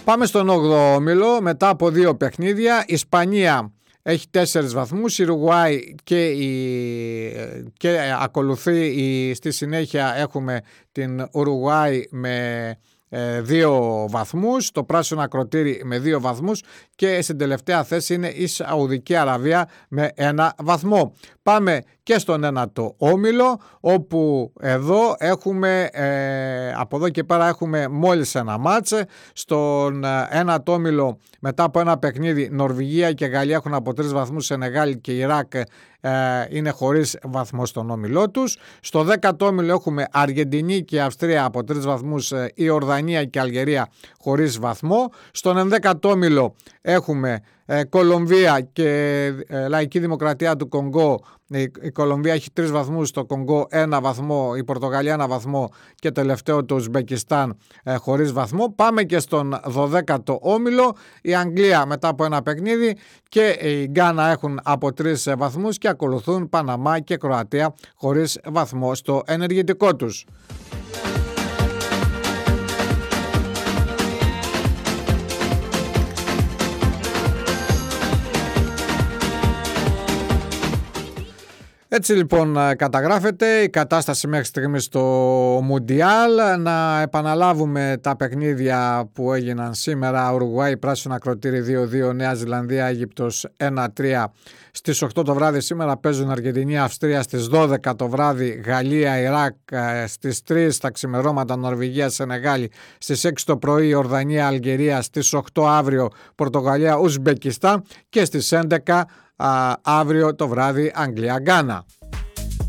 Πάμε στον 8ο όμιλο μετά από 2 παιχνίδια. Η Ισπανία έχει 4 βαθμούς, η Ουρουγουάη και ακολουθεί στη συνέχεια έχουμε την Ουρουγουάη με 2 βαθμούς, το πράσινο ακροτήρι με 2 βαθμούς και στην τελευταία θέση είναι η Σαουδική Αραβία με 1 βαθμό. Πάμε και στον 9ο όμιλο, όπου εδώ έχουμε, από εδώ και πέρα έχουμε μόλις ένα μάτσε. Στον 9ο όμιλο μετά από ένα παιχνίδι Νορβηγία και Γαλλία έχουν από 3 βαθμούς, Σενεγάλη και Ιράκ είναι χωρίς βαθμό στον όμιλό τους. Στο 10ο όμιλο έχουμε Αργεντινή και Αυστρία από 3 βαθμούς, η Ορδανία και Αλγερία χωρίς βαθμό. Στον 11ο όμιλο έχουμε Κολομβία και Λαϊκή Δημοκρατία του Κονγκό. Η Κολομβία έχει 3 βαθμούς, το Κονγκό 1 βαθμό, η Πορτογαλία 1 βαθμό και τελευταίο το Ουσμπεκιστάν χωρίς βαθμό. Πάμε και στον 12ο όμιλο. Η Αγγλία μετά από ένα παιχνίδι και η Γκάνα έχουν από 3 βαθμούς και ακολουθούν Παναμά και Κροατία χωρίς βαθμό στο ενεργητικό τους. Έτσι λοιπόν καταγράφεται η κατάσταση μέχρι στιγμή στο Μουντιάλ. Να επαναλάβουμε τα παιχνίδια που έγιναν σήμερα. Ουρουγουάη πράσινο ακροτήρι 2-2, Νέα Ζηλανδία Αίγυπτος 1-3 στις 8 το βράδυ. Σήμερα παίζουν Αργεντινή Αυστρία στις 12 το βράδυ, Γαλλία Ιράκ στις 3 τα ξημερώματα, Νορβηγία Σενεγάλη στις 6 το πρωί, Ορδανία Αλγερία στις 8 αύριο, Πορτογαλία Ουσμπεκιστάν και στις 11 αύριο το βράδυ Αγγλία Γκάνα.